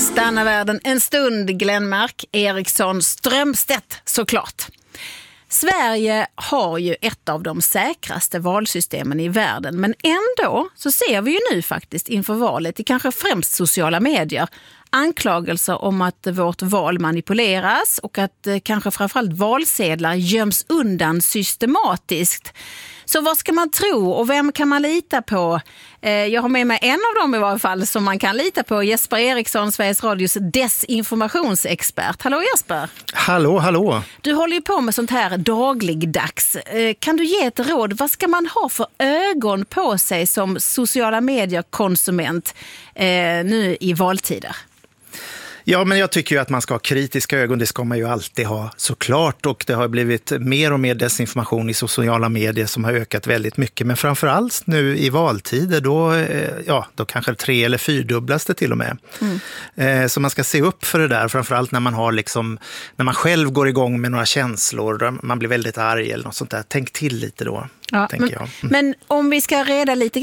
Stanna världen en stund, Glenmark Eriksson Strömstedt såklart. Sverige har ju ett av de säkraste valsystemen i världen, men ändå så ser vi ju nu faktiskt inför valet i kanske främst sociala medier anklagelser om att vårt val manipuleras och att kanske framförallt valsedlar göms undan systematiskt. Så vad ska man tro och vem kan man lita på? Jag har med mig en av dem i varje fall som man kan lita på, Jesper Eriksson, Sveriges Radios desinformationsexpert. Hallå Jesper! Hallå! Du håller ju på med sånt här dagligdags. Kan du ge ett råd? Vad ska man ha för ögon på sig som sociala medier-konsument nu i valtider? Ja, men jag tycker ju att man ska ha kritiska ögon, det ska man ju alltid ha såklart, och det har blivit mer och mer desinformation i sociala medier som har ökat väldigt mycket, men framförallt nu i valtider då kanske 3- eller 4-dubblas det till och med. Så man ska se upp för det där, framförallt när man har när man själv går igång med några känslor, man blir väldigt arg eller något sånt där. Tänk till lite då, tänker jag. Men om vi ska reda lite